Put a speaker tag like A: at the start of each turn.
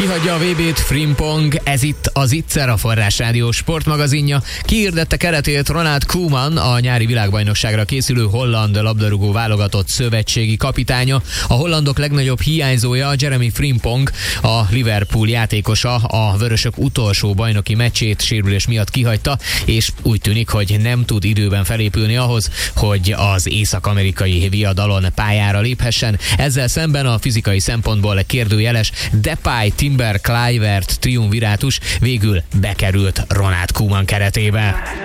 A: Kihagyja a VB-t Frimpong, ez itt az Ittszer, a Forrás Rádió sportmagazinja. Kihirdette keretét Ronald Koeman, a nyári világbajnokságra készülő holland labdarúgó válogatott szövetségi kapitánya. A hollandok legnagyobb hiányzója Jeremy Frimpong, a Liverpool játékosa a vörösök utolsó bajnoki meccsét sérülés miatt kihagyta, és úgy tűnik, hogy nem tud időben felépülni ahhoz, hogy az észak-amerikai viadalon pályára léphessen. Ezzel szemben a fizikai szempontból kérdőjeles Depay, Timber, Kluivert triumvirátus végül bekerült Ronald Koeman keretébe.